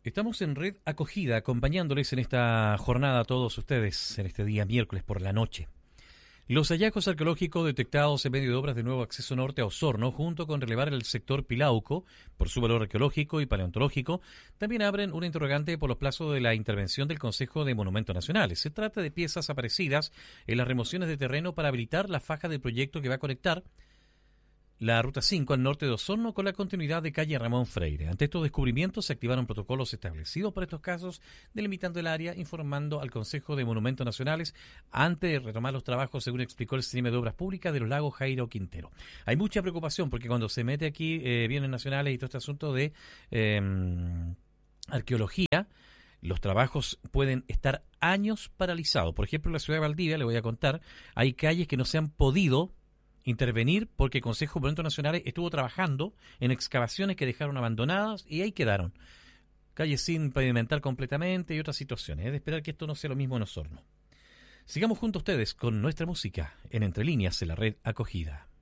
Estamos en Red Acogida, acompañándoles en esta jornada a todos ustedes, en este día miércoles por la noche. Los hallazgos arqueológicos detectados en medio de obras de nuevo acceso norte a Osorno, junto con relevar el sector Pilauco, por su valor arqueológico y paleontológico, también abren una interrogante por los plazos de la intervención del Consejo de Monumentos Nacionales. Se trata de piezas aparecidas en las remociones de terreno para habilitar la faja del proyecto que va a conectar la Ruta 5 al norte de Osorno con la continuidad de calle Ramón Freire. Ante estos descubrimientos se activaron protocolos establecidos para estos casos, delimitando el área, informando al Consejo de Monumentos Nacionales antes de retomar los trabajos, según explicó el CNM de Obras Públicas de los Lagos Jairo Quintero. Hay mucha preocupación porque cuando se mete aquí bienes nacionales y todo este asunto de arqueología, los trabajos pueden estar años paralizados. Por ejemplo, en la ciudad de Valdivia, le voy a contar, hay calles que no se han podido intervenir porque el Consejo de Monumentos Nacionales estuvo trabajando en excavaciones que dejaron abandonadas y ahí quedaron. Calles sin pavimentar completamente y otras situaciones. Es de esperar que esto no sea lo mismo en Osorno. Sigamos junto a ustedes con nuestra música en Entre Líneas en la Red Acogida.